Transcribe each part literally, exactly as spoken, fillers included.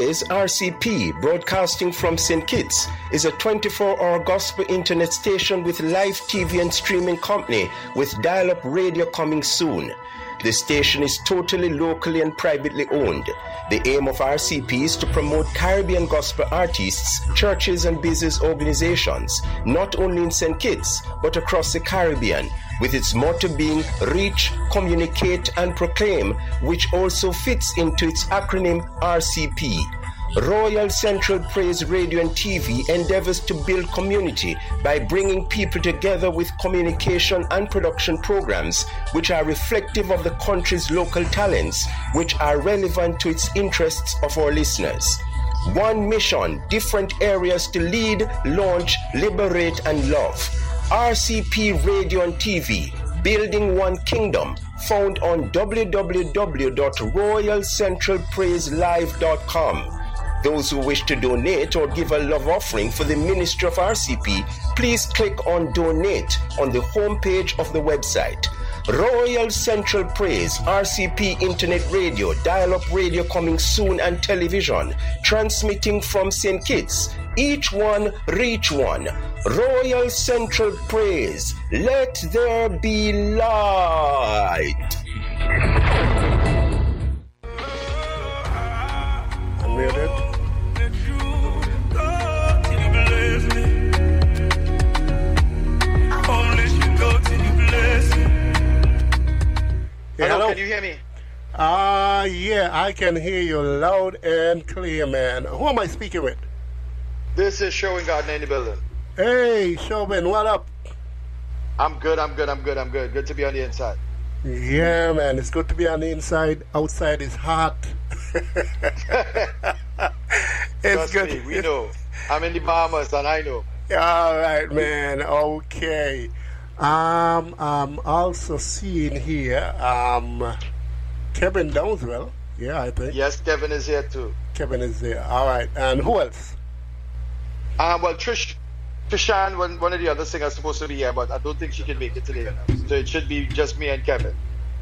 Is R C P, broadcasting from Saint Kitts, is a twenty-four hour gospel internet station with live T V and streaming company with dial-up radio coming soon. The station is totally locally and privately owned. The aim of R C P is to promote Caribbean gospel artists, churches and business organizations, not only in Saint Kitts, but across the Caribbean, with its motto being reach, communicate and proclaim, which also fits into its acronym R C P. Royal Central Praise Radio and T V endeavors to build community by bringing people together with communication and production programs which are reflective of the country's local talents, which are relevant to its interests of our listeners. One mission, different areas to lead, launch, liberate, and love. R C P Radio and T V, building one kingdom, found on w w w dot royal central praise live dot com. Those who wish to donate or give a love offering for the ministry of R C P, please click on Donate on the homepage of the website. Royal Central Praise, R C P Internet Radio, dial-up radio coming soon and television, transmitting from Saint Kitts. Each one, reach one. Royal Central Praise, let there be light. Unmuted. Yeah, hello, hello, can you hear me? Ah, uh, yeah, I can hear you loud and clear, man. Who am I speaking with? This is Sherwin Gardner in the building. Hey, Sherwin, what up? I'm good, I'm good, I'm good, I'm good. Good to be on the inside. Yeah, man, it's good to be on the inside. Outside is hot. It's Trust good. me, we know. I'm in the Bahamas and I know. All right, man. Okay. Um, I'm also seeing here um, Kevin Downswell. Yeah, I think. Yes, Kevin is here too. Kevin is there. All right. And who else? Um, well, Trish, Trishan, one, one of the other singers, supposed to be here, but I don't think she can make it today. So it should be just me and Kevin.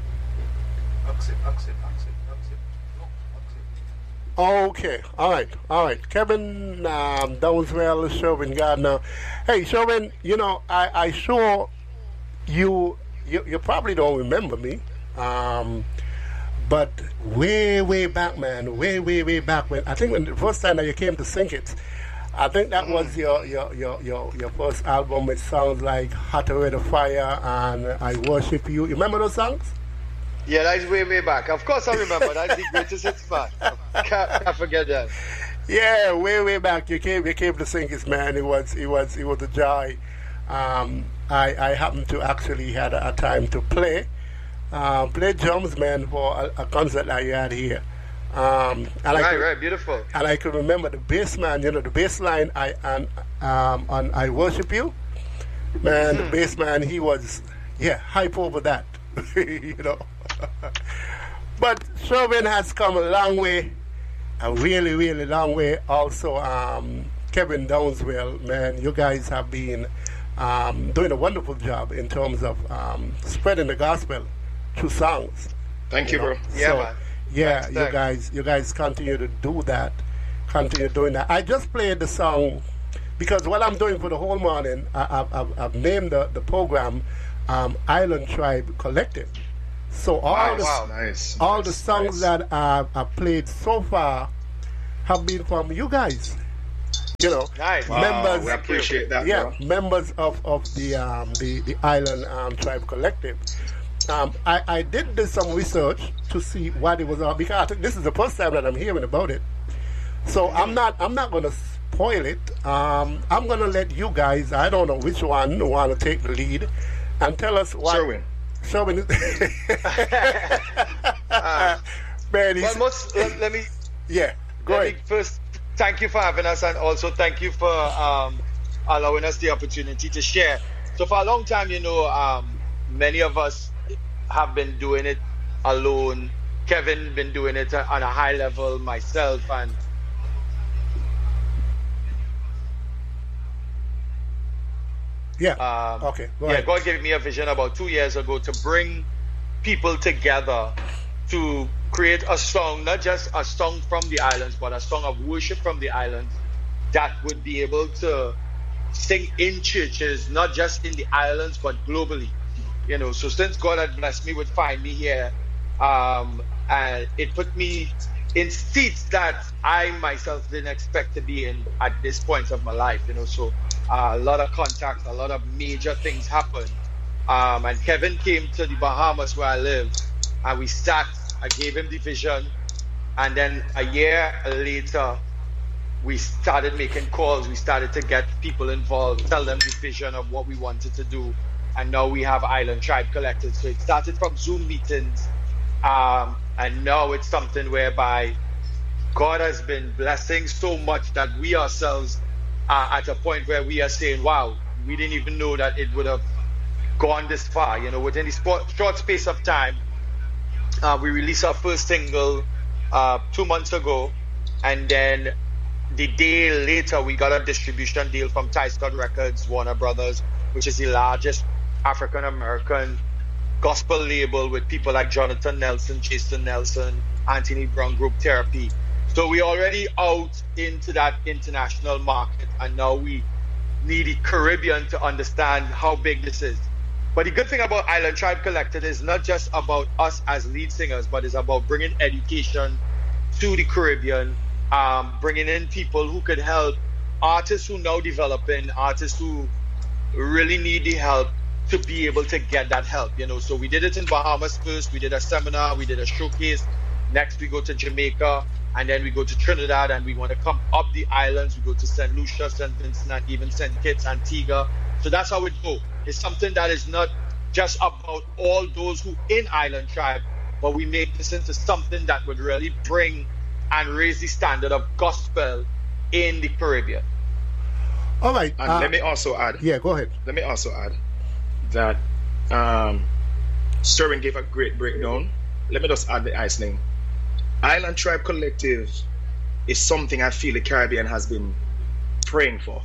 Okay. All right. All right. Kevin um, Downswell, Sherwin Gardner. Hey, Sherwin, you know, I, I saw you, you, you probably don't remember me, um, but way, way back, man, way, way, way back when, I think when the first time that you came to Saint Kitts, I think that mm-hmm. was your, your, your, your, your first album, which sounds like Hotter With a Fire and I Worship You. You remember those songs? Yeah, that's way, way back. Of course I remember. That's the greatest hits, man. Can't, can't forget that. Yeah, way, way back. You came, you came to Saint Kitts, man. It was, it was, it was a joy. Um, I, I happened to actually had a, a time to play, uh, play drums, man, for a, a concert I had here. Um, and right, I could, right, beautiful. And I could remember the bass man, you know, the bass line I and um, on I Worship You, man. Mm-hmm. The bass man, he was, yeah, hype over that, you know. But Sherwin has come a long way, a really, really long way. Also, um, Kevin Downswell, man, you guys have been um, doing a wonderful job in terms of um, spreading the gospel through songs. Thank you, you know? bro. Yeah, so, man. Yeah, thanks, you thanks. guys, you guys continue to do that. Continue doing that. I just played the song because what I'm doing for the whole morning, I, I, I've, I've named the, the program um, Island Tribe Collective. So all wow, the wow, nice, all nice, the songs nice. that I've, I've played so far have been from you guys. You know, nice. Wow, members. we appreciate that. Yeah, bro. members of of the um, the the Island um, Tribe Collective. Um, I, I did do some research to see what it was all because I think this is the first time that I'm hearing about it. So I'm not I'm not going to spoil it. Um, I'm going to let you guys. I don't know which one want to take the lead and tell us what. Sherwin. Sherwin. uh, Man, well, most, let, let me. Yeah, go let ahead. me first thank you for having us, and also thank you for um, allowing us the opportunity to share. So for a long time, you know, um, many of us have been doing it alone. Kevin been doing it on a high level, myself, and yeah. Um, okay. Go yeah, ahead. God gave me a vision about two years ago to bring people together to create a song, not just a song from the islands, but a song of worship from the islands that would be able to sing in churches, not just in the islands, but globally. You know, so since God had blessed me with Find Me Here, um, and it put me in seats that I myself didn't expect to be in at this point of my life, you know, so uh, a lot of contacts, a lot of major things happened. Um, and Kevin came to the Bahamas where I live, and we sat, I gave him the vision, and then a year later, we started making calls, we started to get people involved, tell them the vision of what we wanted to do, and now we have Island Tribe Collective. So it started from Zoom meetings, um, and now it's something whereby God has been blessing so much that we ourselves are at a point where we are saying, wow, we didn't even know that it would have gone this far. You know, within the sport, short space of time, uh, we released our first single uh, two months ago, and then the day later we got a distribution deal from Ty Scott Records, Warner Brothers, which is the largest African American gospel label with people like Jonathan Nelson, Jason Nelson, Anthony Brown Group Therapy. So we're already out into that international market, and now we need the Caribbean to understand how big this is. But the good thing about Island Tribe Collective is not just about us as lead singers, but it's about bringing education to the Caribbean, um, bringing in people who could help artists who now developing, artists who really need the help to be able to get that help, you know. So we did it in Bahamas first, we did a seminar, we did a showcase. Next we go to Jamaica, and then we go to Trinidad, and we want to come up the islands. We go to Saint Lucia, Saint Vincent, and even Saint Kitts, Antigua. So that's how it goes. It's something that is not just about all those who in Island Tribe, but we make this into something that would really bring and raise the standard of gospel in the Caribbean. All right. And uh, let me also add. Yeah, go ahead. Let me also add that um, Sterling gave a great breakdown. Let me just add the icing. Island Tribe Collective is something I feel the Caribbean has been praying for.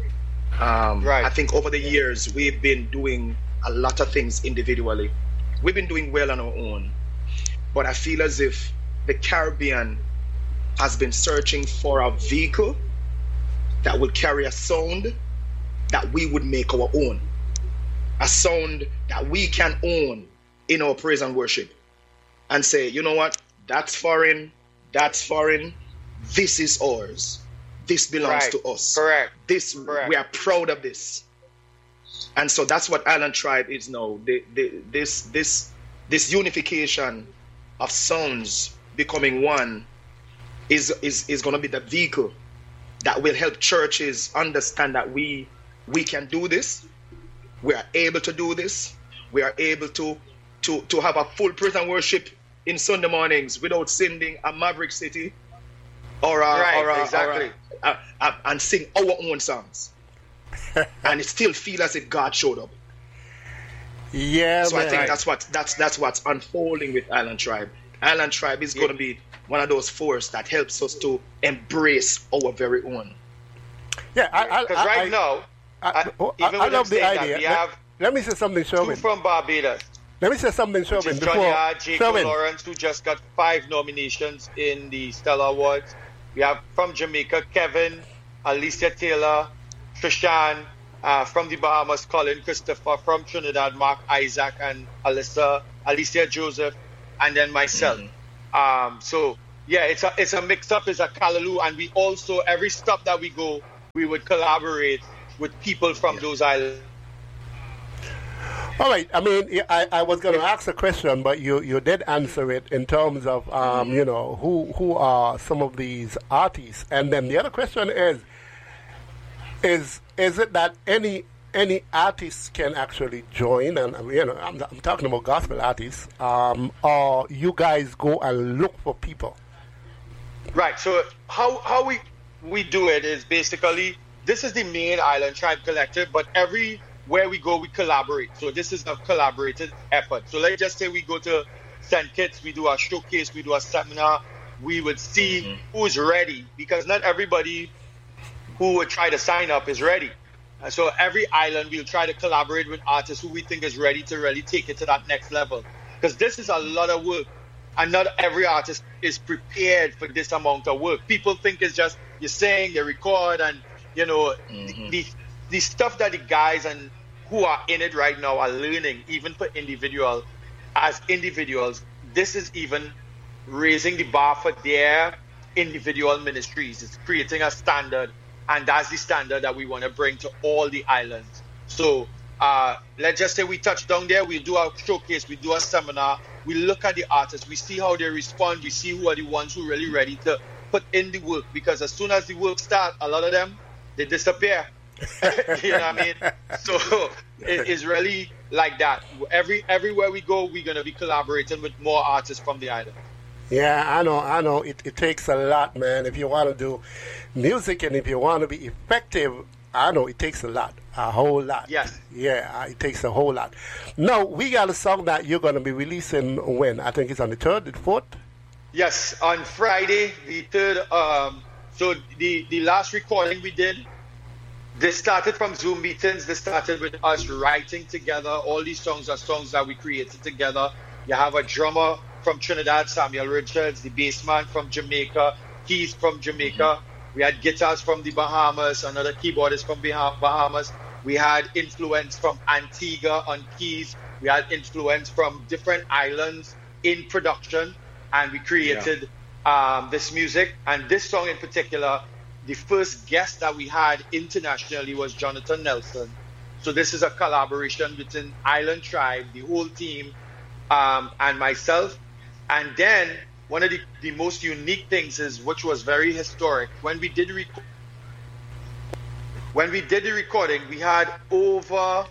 Um, right. I think over the years we've been doing a lot of things individually. We've been doing well on our own, but I feel as if the Caribbean has been searching for a vehicle that will carry a sound that we would make our own, a sound that we can own in our praise and worship, and say, you know what, that's foreign, that's foreign, this is ours, this belongs right. to us. Correct. This Correct. We are proud of this. And so that's what Island Tribe is now. The, the, this this this unification of sounds becoming one is is, is going to be the vehicle that will help churches understand that we we can do this. We are able to do this. We are able to to to have a full praise and worship in Sunday mornings without sending a Maverick City or a, right, or a, exactly. or a, a, a, and sing our own songs. And it still feels as if God showed up. Yeah, so man. I think that's what that's that's what's unfolding with Island Tribe. Island Tribe is yeah. going to be one of those forces that helps us to embrace our very own. Yeah, because right I, now, I, I, I, I, I love the idea. We let, have let me say something, Sherwin. Two from Barbados. Let me say something, Sherwin. Before John Jacob Lawrence, who just got five nominations in the Stella Awards. We have from Jamaica, Kevin, Alicia Taylor, Trishan, uh, from the Bahamas, Colin Christopher, from Trinidad, Mark Isaac, and Alyssa, Alicia Joseph, and then myself. Mm-hmm. Um, so yeah, it's a it's a mix up, it's a callaloo, and we also every stop that we go, we would collaborate with people from yeah. those islands. All right. I mean, I, I was going to ask a question, but you, you did answer it in terms of, um, mm-hmm. you know, who who are some of these artists. And then the other question is, is is it that any any artists can actually join? And, you know, I'm, I'm talking about gospel artists. Um, or you guys go and look for people? Right. So how, how we, we do it is basically, this is the main Island Tribe Collective, but every... where we go, we collaborate. So this is a collaborated effort. So let's just say we go to Saint Kitts, we do a showcase, we do a seminar, we would see mm-hmm. who's ready, because not everybody who would try to sign up is ready. And so every island, we'll try to collaborate with artists who we think is ready to really take it to that next level. Because this is a lot of work. and not every artist is prepared for this amount of work. People think it's just you sing, you record, and you know mm-hmm. the the stuff that the guys and who are in it right now are learning, even for individual as individuals. This is even raising the bar for their individual ministries. It's creating a standard, and that's the standard that we want to bring to all the islands. So uh, let's just say we touch down there, we do a showcase, we do a seminar, we look at the artists, we see how they respond, we see who are the ones who are really ready to put in the work, because as soon as the work starts, a lot of them, they disappear. You know what I mean? So it is really like that. Every everywhere we go, we're going to be collaborating with more artists from the island. Yeah, I know, I know. It, it takes a lot, man. If you want to do music and if you want to be effective, I know it takes a lot, a whole lot. Yes. Yeah, it takes a whole lot. Now, we got a song that you're going to be releasing when? I think it's on the third, the fourth? Yes, on Friday, the third. Um, so the, the last recording we did, this started from Zoom meetings. This started with us writing together. All these songs are songs that we created together. You have a drummer from Trinidad, Samuel Richards, the bassman from Jamaica, keys from Jamaica. Mm-hmm. We had guitars from the Bahamas, another keyboardist from Bah- Bahamas. We had influence from Antigua on keys. We had influence from different islands in production, and we created yeah. um, this music. And this song in particular, the first guest that we had internationally was Jonathan Nelson. So this is a collaboration between Island Tribe, the whole team, um, and myself. And then one of the, the most unique things is, which was very historic, when we did rec- when we did the recording, we had over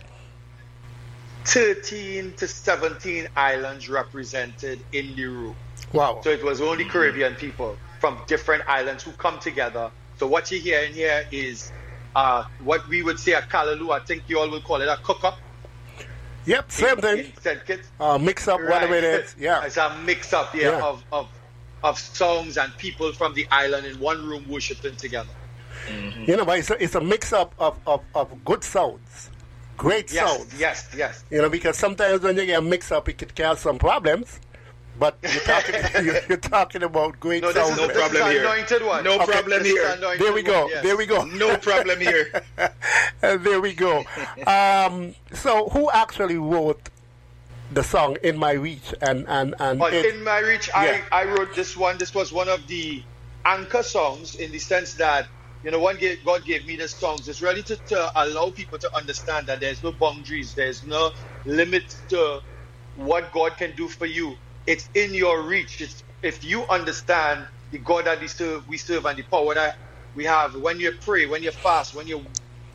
thirteen to seventeen islands represented in the room. Wow. So it was only Caribbean people from different islands who come together. So what you hear in here is uh, what we would say a kalaloo. I think you all would call it a cook-up. Yep, same in, thing. In Saint Kitts. Uh, mix up, right. whatever it is. Yeah. It's a mix up, yeah, yeah. Of, of of songs and people from the island in one room worshiping together. Mm-hmm. You know, but it's a, it's a mix up of, of, of good sounds. Great yes, sounds. Yes, yes. You know, because sometimes when you get a mix up, it could cause some problems. But you're talking, you're, you're talking about great no, sounds. Is, no problem here. Anointed one. No okay, problem here. There we go. One, yes. There we go. No problem here. And there we go. Um, so, who actually wrote the song "In My Reach"? And and and oh, it, "In My Reach," yeah. I I wrote this one. This was one of the anchor songs in the sense that, you know, one gave, God gave me the songs. It's really to, to allow people to understand that there's no boundaries, there's no limit to what God can do for you. It's in your reach. It's, if you understand the God that we serve, we serve, and the power that we have, when you pray, when you fast, when you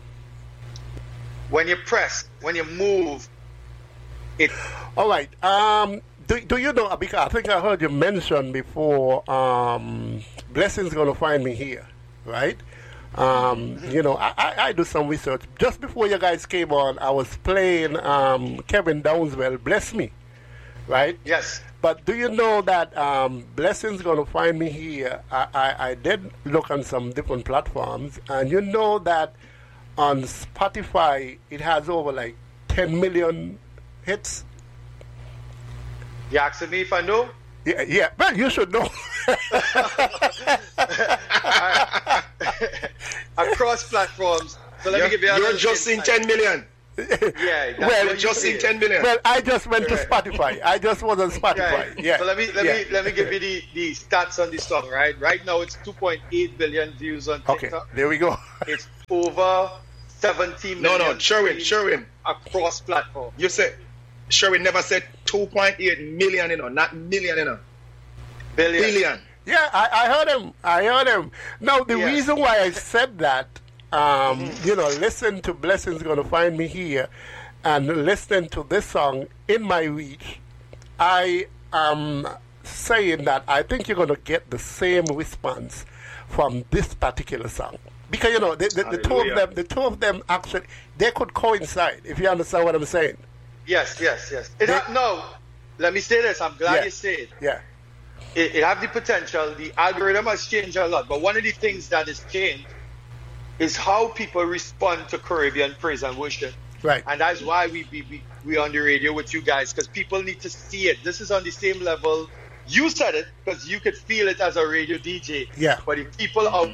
when you press, when you move, it. All right. Um, do, do you know? Because I think I heard you mention before. Um, blessing's gonna find me here, right? Um, you know, I, I, I do some research. Just before you guys came on, I was playing um, Kevin Downswell, "Bless Me," right? Yes. But do you know that um, Blessing's Gonna Find Me Here? I, I, I did look on some different platforms, and you know that on Spotify it has over like ten million hits. You asking me if I know? Yeah, yeah. Well, you should know. Across platforms. So let you're, me give you a You're just in ten million. Yeah, well, you're just in ten million. Well, I just went right. to Spotify. I just was on Spotify. Right. Yeah. So let me let yeah. me let me give you the, the stats on this song. Right. Right now it's two point eight billion views on TikTok. Okay. There we go. It's over seventy million. No, no, Sherwin, Sherwin. Across platform. You said Sherwin never said two point eight million, you know, not million, you know. Billion. Billion. Yeah, I, I heard him. I heard him. Now, the Yes. reason why I said that, um, you know, listen to Blessing's Gonna Find Me Here and listen to this song, "In My Reach," I am saying that I think you're going to get the same response from this particular song. Because, you know, the, the, the two of them, the two of them actually, they could coincide, if you understand what I'm saying. Yes, yes, yes. It They- ha- no, let me say this. I'm glad Yeah. you say it. Yeah. it. It have the potential. The algorithm has changed a lot, but one of the things that has changed is how people respond to Caribbean praise and worship. Right. And that's why we we we we on the radio with you guys, because people need to see it. This is on the same level You said it because you could feel it as a radio D J. Yeah. But if people are,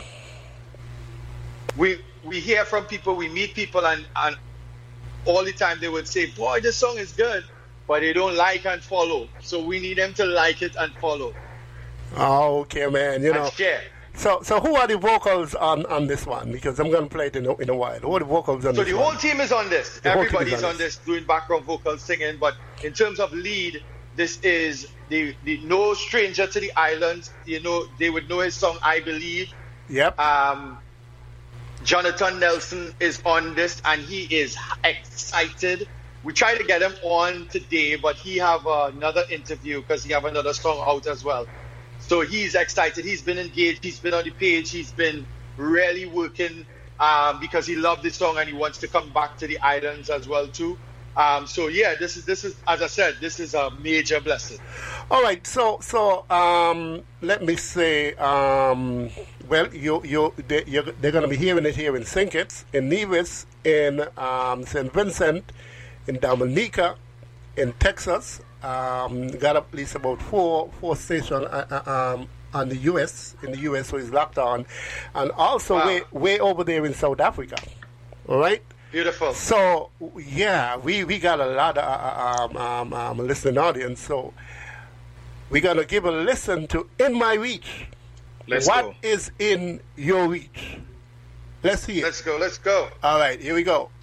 we we hear from people, we meet people, and and all the time they would say, "Boy, this song is good," but they don't like and follow. So we need them to like it and follow. Oh, okay, man. You know. And share. So, so who are the vocals on, on this one? Because I'm going to play it in a, in a while. Who are the vocals on so this the one? whole team is on this. The whole team is Everybody's on on this. doing background vocals, singing. But in terms of lead, this is the, the no stranger to the islands. You know, they would know his song, I Believe. Yep. Um, Jonathan Nelson is on this, and he is excited. We tried to get him on today, but he have another interview because he have another song out as well. So he's excited. He's been engaged. He's been on the page. He's been really working um, because he loved this song and he wants to come back to the islands as well too. Um, so yeah, this is this is as I said, this is a major blessing. All right. So so um, let me say, um, well, you you they, you're, they're going to be hearing it here in Saint Kitts, in Nevis, in um, Saint Vincent, in Dominica, in Texas. Um, got at least about four four stations uh, uh, um, on the U S in the U S, so he's locked on, and also wow. way way over there in South Africa. All right. Beautiful. So yeah, we, we got a lot of uh, um, um, um, listening audience. So we're gonna give a listen to "In My Reach." Let's What go. is in your reach? Let's see it. Let's go. Let's go. All right, here we go.